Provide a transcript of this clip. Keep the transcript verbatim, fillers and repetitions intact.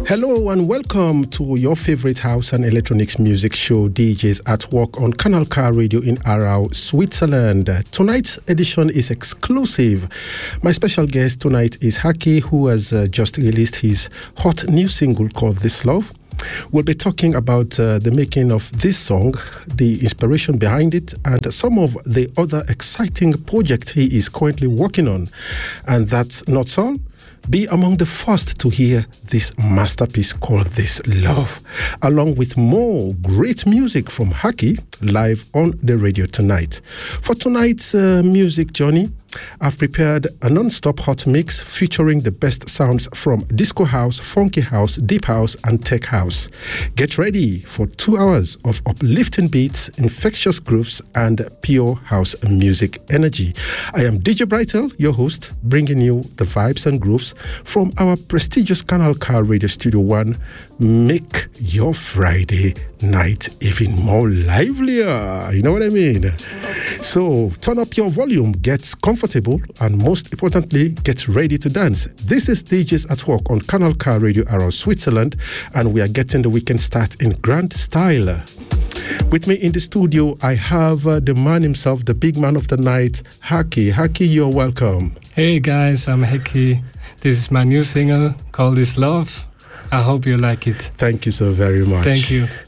Hello and welcome to your favorite house and electronics music show, D Js at Work on Canal K Radio in Aarau, Switzerland. Tonight's edition is exclusive. My special guest tonight is Haki, who has uh, just released his hot new single called This Love. We'll be talking about uh, the making of this song, the inspiration behind it, and some of the other exciting projects he is currently working on. And that's not all. Be among the first to hear this masterpiece called This Love, along with more great music from Haki live on the radio tonight. For tonight's uh, music journey, I've prepared a non-stop hot mix featuring the best sounds from disco house, funky house, deep house, and tech house. Get ready for two hours of uplifting beats, infectious grooves, and pure house music energy. I am D J Brightel, your host, bringing you the vibes and grooves from our prestigious Canal K Radio Studio One. Make your Friday night even more livelier. You know what I mean? So turn up your volume, get comfortable, and most importantly, get ready to dance. This is D Js at Work on Canal K Radio Aarau, Switzerland, and we are getting the weekend start in grand style. With me in the studio, I have uh, the man himself, the big man of the night, Haki. Haki, you're welcome. Hey guys, I'm Haki. This is my new single called This Love. I hope you like it. Thank you so very much. Thank you.